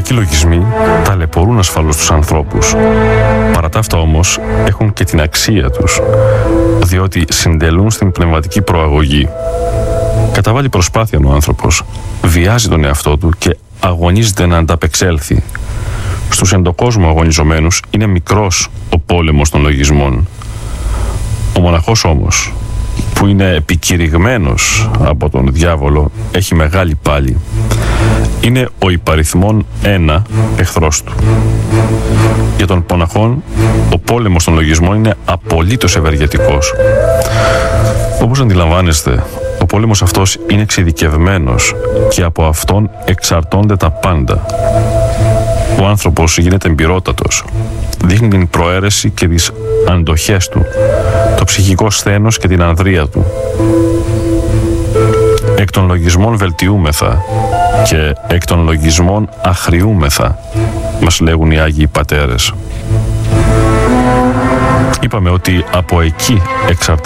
κακοί λογισμοί ταλαιπωρούν ασφαλώς τους ανθρώπους. Παρά τα αυτά όμως έχουν και την αξία τους, διότι συντελούν στην πνευματική προαγωγή. Καταβάλει προσπάθεια ο άνθρωπος, βιάζει τον εαυτό του και αγωνίζεται να ανταπεξέλθει. Στους εντοκόσμου αγωνιζομένους είναι μικρός ο πόλεμος των λογισμών. Ο μοναχός όμως, που είναι επικηρυγμένος από τον διάβολο, έχει μεγάλη πάλη. Είναι ο υπαριθμόν ένα εχθρός του. Για τον μοναχόν, ο πόλεμος των λογισμών είναι απολύτως ευεργετικός. Όπως αντιλαμβάνεστε, ο πόλεμος αυτός είναι εξειδικευμένος και από αυτόν εξαρτώνται τα πάντα. Ο άνθρωπος γίνεται εμπειρότατος. Δείχνει την προαίρεση και τις αντοχές του, το ψυχικό σθένος και την ανδρεία του. Εκ των λογισμών βελτιούμεθα και εκ των λογισμών αχριούμεθα, μας λέγουν οι Άγιοι Πατέρες. Είπαμε ότι από εκεί εξαρτάται